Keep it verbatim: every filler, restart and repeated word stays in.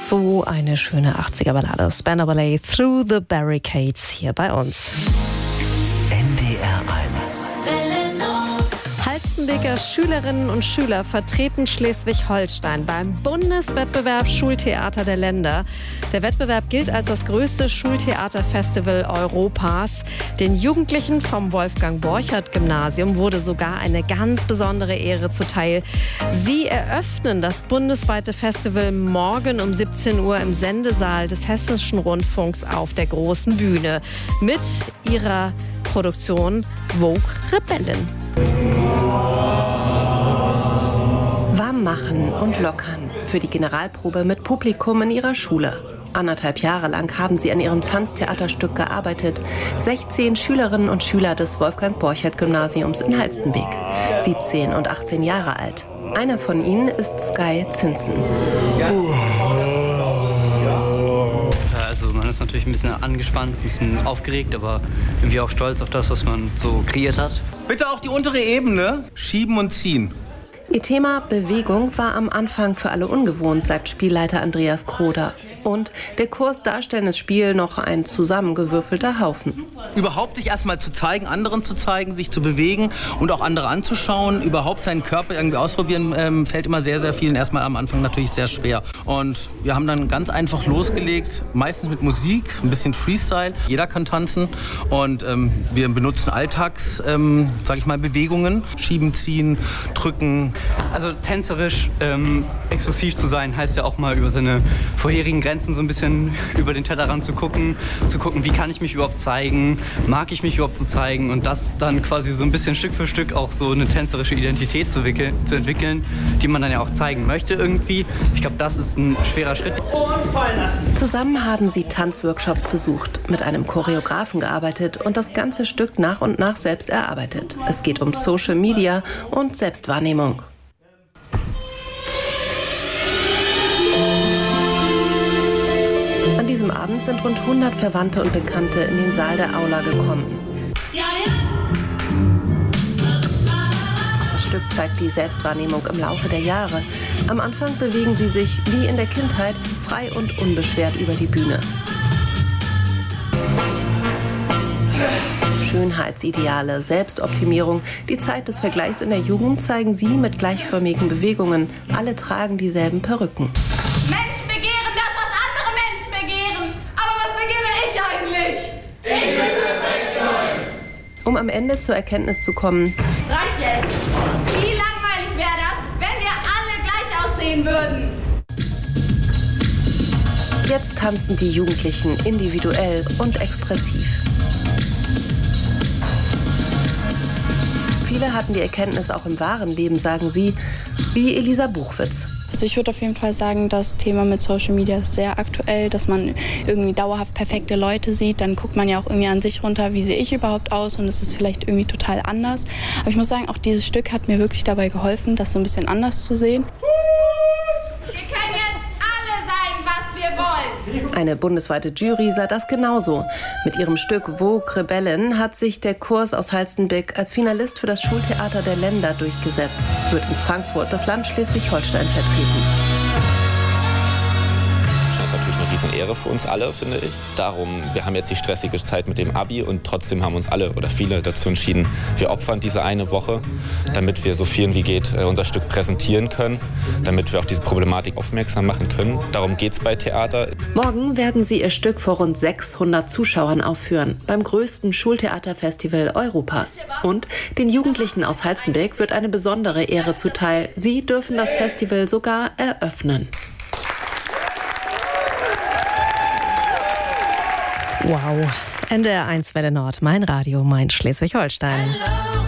So eine schöne achtziger-Ballade. Spandau Ballet, Through the Barricades, hier bei uns. N D R eins. Halstenbeker Schülerinnen und Schüler vertreten Schleswig-Holstein beim Bundeswettbewerb Schultheater der Länder. Der Wettbewerb gilt als das größte Schultheaterfestival Europas. Den Jugendlichen vom Wolfgang-Borchert-Gymnasium wurde sogar eine ganz besondere Ehre zuteil. Sie eröffnen das bundesweite Festival morgen um siebzehn Uhr im Sendesaal des Hessischen Rundfunks auf der großen Bühne mit ihrer Produktion Vogue Rebellen. Warm machen und lockern für die Generalprobe mit Publikum in ihrer Schule. Anderthalb Jahre lang haben sie an ihrem Tanztheaterstück gearbeitet. sechzehn Schülerinnen und Schüler des Wolfgang-Borchert-Gymnasiums in Halstenbek. siebzehn und achtzehn Jahre alt. Einer von ihnen ist Sky Zinsen. Also man ist natürlich ein bisschen angespannt, ein bisschen aufgeregt, aber irgendwie auch stolz auf das, was man so kreiert hat. Bitte auch die untere Ebene schieben und ziehen. Ihr Thema Bewegung war am Anfang für alle ungewohnt, sagt Spielleiter Andreas Kroder. Und der Kurs Darstellendes Spiel noch ein zusammengewürfelter Haufen. Überhaupt sich erstmal zu zeigen, anderen zu zeigen, sich zu bewegen und auch andere anzuschauen, überhaupt seinen Körper irgendwie ausprobieren, ähm, fällt immer sehr, sehr vielen erstmal am Anfang natürlich sehr schwer. Und wir haben dann ganz einfach losgelegt, meistens mit Musik, ein bisschen Freestyle. Jeder kann tanzen und ähm, wir benutzen Alltags, ähm, sag ich mal, Bewegungen, schieben, ziehen, drücken. Also tänzerisch ähm, expressiv zu sein, heißt ja auch mal über seine vorherigen Grenzen so ein bisschen über den Tellerrand zu gucken, zu gucken, wie kann ich mich überhaupt zeigen, mag ich mich überhaupt so zeigen und das dann quasi so ein bisschen Stück für Stück auch so eine tänzerische Identität zu, wickeln, zu entwickeln, die man dann ja auch zeigen möchte irgendwie. Ich glaube, das ist ein schwerer Schritt. Zusammen haben sie Tanzworkshops besucht, mit einem Choreografen gearbeitet und das ganze Stück nach und nach selbst erarbeitet. Es geht um Social Media und Selbstwahrnehmung. An diesem Abend sind rund hundert Verwandte und Bekannte in den Saal der Aula gekommen. Das Stück zeigt die Selbstwahrnehmung im Laufe der Jahre. Am Anfang bewegen sie sich, wie in der Kindheit, frei und unbeschwert über die Bühne. Schönheitsideale, Selbstoptimierung, die Zeit des Vergleichs in der Jugend zeigen sie mit gleichförmigen Bewegungen. Alle tragen dieselben Perücken. Menschen begehren das, was andere Menschen begehren. Aber was begehre ich eigentlich? Ich will perfekt sein. Um am Ende zur Erkenntnis zu kommen: Reicht jetzt. Wie langweilig wäre das, wenn wir alle gleich aussehen würden? Jetzt tanzen die Jugendlichen individuell und expressiv. Viele hatten die Erkenntnis auch im wahren Leben, sagen sie, wie Elisa Buchwitz. Also ich würde auf jeden Fall sagen, das Thema mit Social Media ist sehr aktuell, dass man irgendwie dauerhaft perfekte Leute sieht. Dann guckt man ja auch irgendwie an sich runter, wie sehe ich überhaupt aus, und es ist vielleicht irgendwie total anders. Aber ich muss sagen, auch dieses Stück hat mir wirklich dabei geholfen, das so ein bisschen anders zu sehen. Wir können jetzt alle sein, was wir wollen. Eine bundesweite Jury sah das genauso. Mit ihrem Stück Vogue Rebellen hat sich der Kurs aus Halstenbek als Finalist für das Schultheater der Länder durchgesetzt, wird in Frankfurt das Land Schleswig-Holstein vertreten. Das ist natürlich eine Riesenehre für uns alle, finde ich. Darum, wir haben jetzt die stressige Zeit mit dem Abi und trotzdem haben uns alle oder viele dazu entschieden, wir opfern diese eine Woche, damit wir so vielen wie geht unser Stück präsentieren können, damit wir auf diese Problematik aufmerksam machen können. Darum geht es bei Theater. Morgen werden sie ihr Stück vor rund sechshundert Zuschauern aufführen, beim größten Schultheaterfestival Europas. Und den Jugendlichen aus Halstenbek wird eine besondere Ehre zuteil. Sie dürfen das Festival sogar eröffnen. Wow. N D R eins Welle Nord, mein Radio, mein Schleswig-Holstein.